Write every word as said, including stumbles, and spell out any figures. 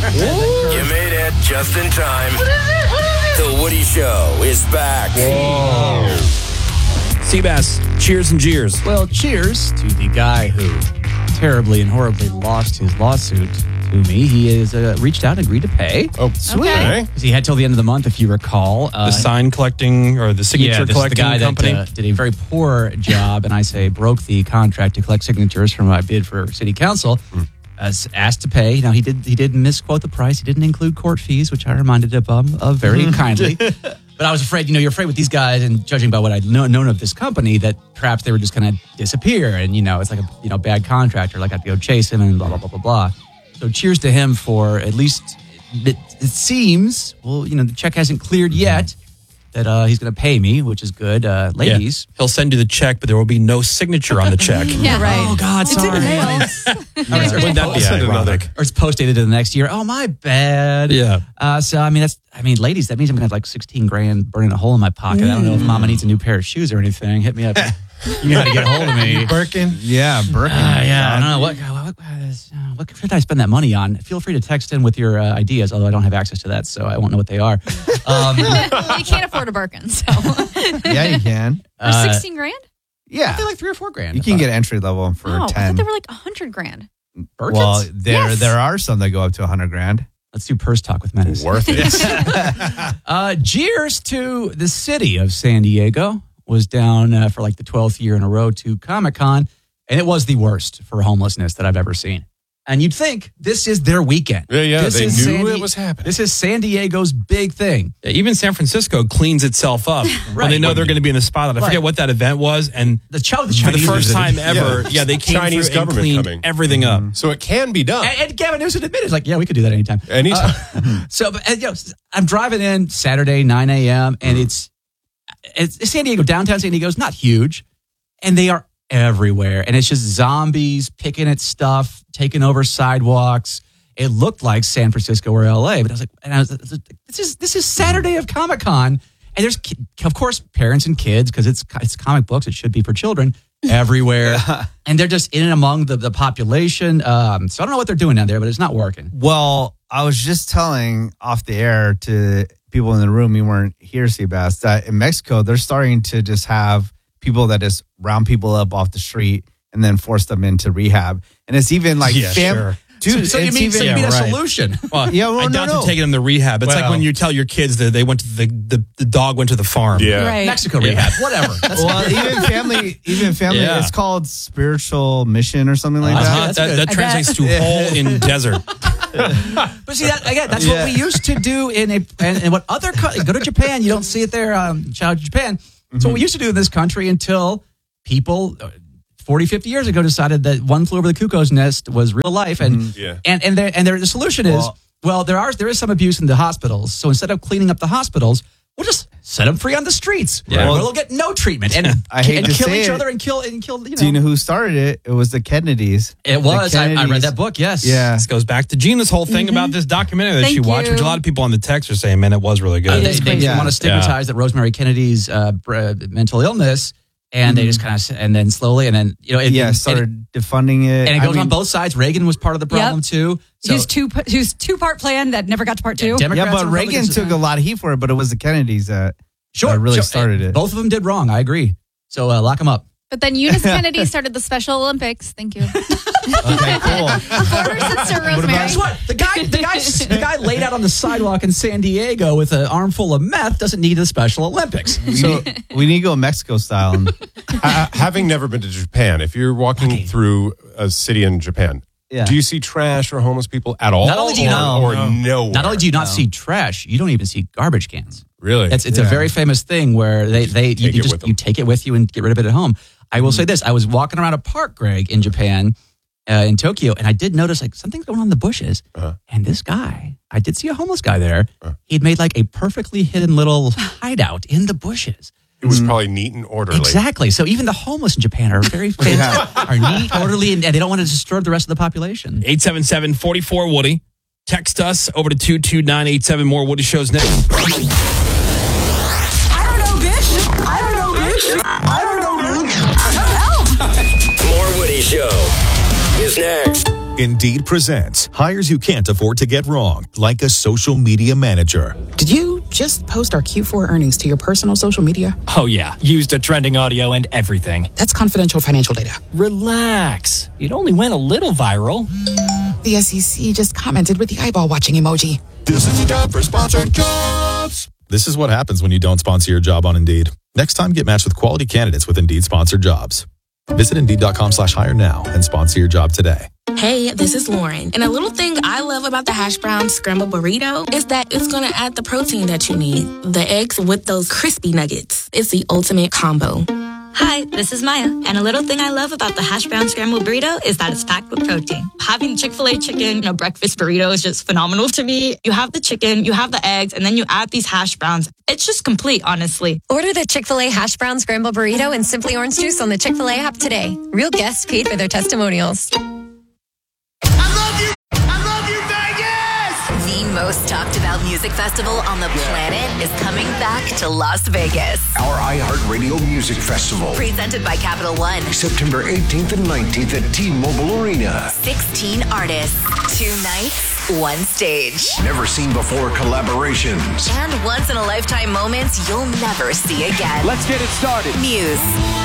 You made it just in time. What is it? What is it? The Woody Show is back. Whoa. Seabass, cheers and jeers. Well, cheers to the guy who terribly and horribly lost his lawsuit to me. He has uh, reached out and agreed to pay. Oh, sweet. Okay. Because he had till the end of the month, if you recall. Uh, the sign collecting or the signature yeah, this collecting is the guy company. that uh, did a very poor job, and I say broke the contract to collect signatures from my bid for city council. Mm. As asked to pay. Now, he did he did misquote the price. He didn't include court fees, which I reminded him of, of very kindly. But I was afraid, you know, you're afraid with these guys, and judging by what I'd know, known of this company, that perhaps they were just going to disappear. And, you know, it's like a you know bad contractor. Like I have to go chase him and blah, blah, blah, blah, blah. So cheers to him for at least, it, it seems, well, you know, the check hasn't cleared yet, that uh, he's going to pay me, which is good. Uh, ladies. Yeah. He'll send you the check, but there will be no signature on the check. Yeah, right. Oh, God, it's sorry. in the mail. Right. Wouldn't that be ironic? Or it's post-dated to the next year. Oh, my bad. Yeah. Uh, so, I mean, that's, I mean, ladies, that means I'm going to have like sixteen grand burning a hole in my pocket. Mm. I don't know if mama needs a new pair of shoes or anything. Hit me up. You got to get a hold of me. Birkin? Yeah, Birkin. Uh, yeah, I don't know. What, what, what, what should I spend that money on? Feel free to text in with your uh, ideas, although I don't have access to that, so I won't know what they are. Um, you can't afford a Birkin, so. Yeah, you can. For uh, sixteen grand? Yeah. I feel like three or four grand. You can get entry level for oh, ten. I thought they were like a hundred grand. Birkins? Well, there yes. there are some that go up to a hundred grand. Let's do purse talk with Menace. Worth it. uh, cheers to the city of San Diego. Was down uh, for like the twelfth year in a row to Comic-Con, and it was the worst for homelessness that I've ever seen. And you'd think this is their weekend. Yeah, yeah, this they is knew San it Di- was happening. This is San Diego's big thing. Yeah, even San Francisco cleans itself up when they know they're going to be in the spotlight. I Right. forget what that event was, and The, ch- the for the Chinese first visited. time ever, yeah, Yeah. they came Chinese through and government cleaned coming. everything up. So it can be done. And, and Gavin Newsom admitted, like, yeah, we could do that anytime. Anytime. Uh, so, but, and, you know, I'm driving in Saturday, nine a.m., and it's, it's San Diego, downtown San Diego is not huge, and they are everywhere. And it's just zombies picking at stuff, taking over sidewalks. It looked like San Francisco or L A, but I was like, and I was, this is this is Saturday of Comic-Con, and there's, of course, parents and kids, because it's it's comic books, it should be for children, everywhere. And they're just in and among the, the population. Um, so I don't know what they're doing down there, but it's not working. Well, I was just telling off the air to people in the room, you weren't here, Seabass, that in Mexico, they're starting to just have people that just round people up off the street and then force them into rehab. And it's even like Yeah, fam- sure. Dude, so, so you it's mean, even, so you mean yeah, a right. solution? Well, Yeah, well, I no, doubt no. they're taking them to rehab. It's like Well- when you tell your kids that they went to the the, the dog went to the farm. Yeah. Right. Mexico rehab, whatever. That's well, even family, even family, Yeah. it's called spiritual mission or something like Uh-huh. that. That's that good. that I translates bet. to hole in desert. But see, that again, that's Yeah. what we used to do in a, and, and what other, co- go to Japan, you don't see it there, um, shout out to Japan. So what we used to do in this country until people uh, forty, fifty years ago decided that One Flew Over the Cuckoo's Nest was real life. And, Yeah. and, and, there, and there, the solution is, Well- well, there are, there is some abuse in the hospitals. So instead of cleaning up the hospitals, we'll just set them free on the streets. Yeah. Where they'll get no treatment and, I hate and to kill say each it. other and kill, and kill, you know. Do you know who started it? It was the Kennedys. It was. The I, I read Kennedys. that book, yes. Yeah. This goes back to Gina's whole thing about this documentary that Thank she watched, you. which a lot of people on the text are saying, man, it was really Uh, good. they is they crazy. want to stigmatize that Rosemary Kennedy's uh, br- mental illness, and they just kind of, and then slowly, and then, you know, it, Yeah, and, started and defunding it. it, and it I goes mean, on both sides. Reagan was part of the problem Yep. too. So, Who's two? Who's two part plan that never got to part two? Yeah, Democrats Yeah, but and Reagan Republicans- took a lot of heat for it, but it was the Kennedys that sure, that really sure. started it. Both of them did wrong. I agree. So uh, lock them up. But then Eunice Kennedy started the Special Olympics. Thank you. Okay, cool. Former sister Rosemary. Guess what? The guy, the guy, the guy laid out on the sidewalk in San Diego with an armful of meth doesn't need the Special Olympics. So we need to go Mexico style. And, Ha- having never been to Japan, if you're walking Okay. through a city in Japan, Yeah. do you see trash or homeless people at all? Not only do you or, not- or No. nowhere? Not only do you not see trash, you don't even see garbage cans. Really? It's it's a Yeah. very famous thing where they they you, take you it just with them. you take it with you and get rid of it at home. I will say this: I was walking around a park, Greg, in Japan, uh, in Tokyo, and I did notice like something's going on in the bushes. Uh-huh. And this guy, I did see a homeless guy there. Uh-huh. He'd made like a perfectly hidden little hideout in the bushes. it was probably neat and orderly. Exactly. So even the homeless in Japan are very are neat, orderly, and, and they don't want to disturb the rest of the population. eight seven seven, four four, Woody. Text us over to two two nine eight seven. More Woody Shows next. I don't know, bitch. I don't know, bitch. I don't know, bitch. Help. More Woody Show is next. Indeed presents hires you can't afford to get wrong, like a social media manager. Did you just post our Q four earnings to your personal social media? Oh, yeah. Used a trending audio and everything. That's confidential financial data. Relax. It only went a little viral. The S E C just commented with the eyeball watching emoji. This is time for sponsored jobs. This is what happens when you don't sponsor your job on Indeed. Next time, get matched with quality candidates with Indeed sponsored jobs. Visit Indeed.com slash hire now and sponsor your job today. Hey, this is Lauren. And a little thing I love about the hash brown scramble burrito is that it's going to add the protein that you need. The eggs with those crispy nuggets. It's the ultimate combo. Hi, this is Maya. And a little thing I love about the hash brown scrambled burrito is that it's packed with protein. Having Chick-fil-A chicken in a breakfast burrito is just phenomenal to me. You have the chicken, you have the eggs, and then you add these hash browns. It's just complete, honestly. Order the Chick-fil-A hash brown scrambled burrito and Simply Orange Juice on the Chick-fil-A app today. Real guests paid for their testimonials. The most talked about music festival on the planet is coming back to Las Vegas. Our iHeartRadio Music Festival. Presented by Capital One. September eighteenth and nineteenth at T-Mobile Arena. sixteen artists, two nights, one stage. Never seen before collaborations. And once in a lifetime moments you'll never see again. Let's get it started. Muse.